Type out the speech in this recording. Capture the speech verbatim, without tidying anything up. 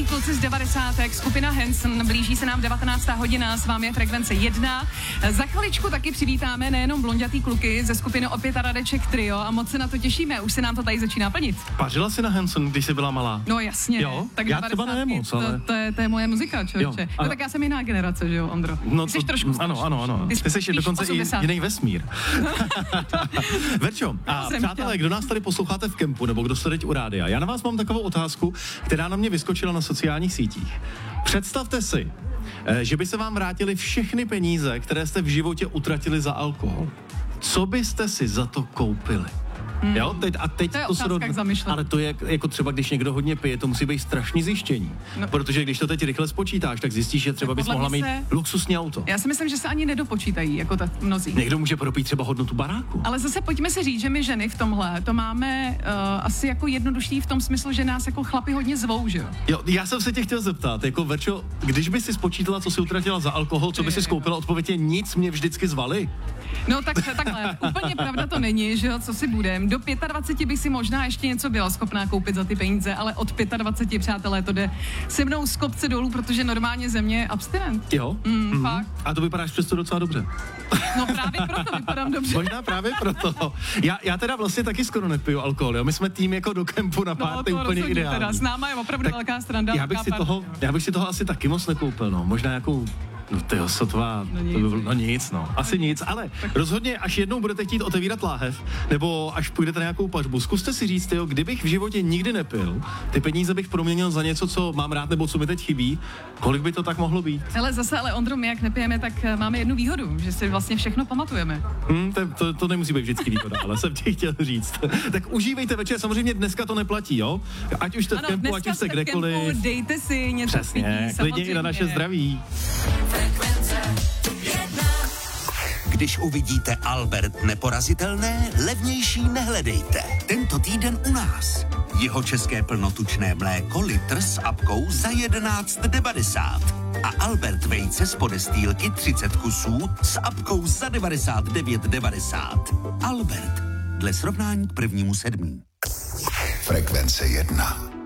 Kluci z devadesátek, skupina Hanson, blíží se nám devatenáctá hodina, s vámi je Frekvence jedna. Za chviličku taky přivítáme nejenom blondětý kluky ze skupiny Opět a Radeček Trio a moc se na to těšíme, už se nám to tady začíná plnit. Pařila jsi na Hanson, když jsi byla malá? No jasně. Jo? Tak já třeba ne moc, ale... To, to, je, to je moje muzika, člověče. No tak já jsem jiná generace, že jo, Ondro? No ty jsi to, trošku ano, ano, ano. Ty, ty jsi dokonce i jiný vesmír. Verčo, a přátelé, kdo nás tady posloucháte v kempu, nebo kdo jste teď u rádia, já na vás mám takovou otázku, která na mě vyskočila na sociálních sítích. Představte si, že by se vám vrátily všechny peníze, které jste v životě utratili za alkohol. Co byste si za to koupili? Hmm. Jo, teď, a teď to je to se rod... Ale to je jako třeba, když někdo hodně pije, to musí být strašný zjištění. No. Protože když to teď rychle spočítáš, tak zjistíš, že třeba bys mohla mít se... luxusní auto. Já si myslím, že se ani nedopočítají, jako tak mnozí. Někdo může propít třeba hodnotu baráku. Ale zase pojďme si říct, že my ženy v tomhle to máme uh, asi jako jednodušší v tom smyslu, že nás jako chlapi hodně zvou, že jo? Jo, já jsem se tě chtěl zeptat, jako Verčo, když by si spočítala, co si utratila za alkohol, co by si skoupila, odpověď je nic, mě vždycky zvali. No tak takhle, úplně pravda to není, že jo, co si budem. Do dvacet pět bych si možná ještě něco byla schopná koupit za ty peníze, ale od dvacet pět, přátelé, to jde se mnou z kopce dolů, protože normálně země je abstinent. Jo? Mm, mm. Fakt. A to vypadáš přesto docela dobře. No právě proto vypadám dobře. Možná právě proto. Já, já teda vlastně taky skoro nepiju alkohol, jo. My jsme tým jako do kempu na párty no, úplně ideální. Teda, s náma je opravdu tak velká stranda. Já bych, si toho, já bych si toho asi taky moc nekoupil, no. Možná jako no tyjo, sotva, no nic, to by bylo, no nic, no, asi nic, ale tak rozhodně, až jednou budete chtít otevírat láhev, nebo až půjdete na nějakou pařbu, zkuste si říct, tyjo, kdybych v životě nikdy nepil, ty peníze bych proměnil za něco, co mám rád, nebo co mi teď chybí, kolik by to tak mohlo být? Ale zase, ale Ondro, my jak nepijeme, tak máme jednu výhodu, že si vlastně všechno pamatujeme. Hmm, to, to, to nemusí být vždycky výhoda, ale jsem ti chtěl říct. Tak užívejte večer, samozřejmě dneska to neplatí, jo? Ať už jste v kempu, ať už jste kdekoliv. Kempu, dejte si něco přesně, klidně i na naše zdraví. Když uvidíte Albert Neporazitelné, levnější nehledejte. Tento týden u nás. Jihočeské plnotučné mléko litr s apkou za jedenáct devadesát. A Albert vejce z podestýlky třicet kusů s apkou za devadesát devět devadesát. Albert. Dle srovnání k prvnímu sedmí. Frekvence jedna.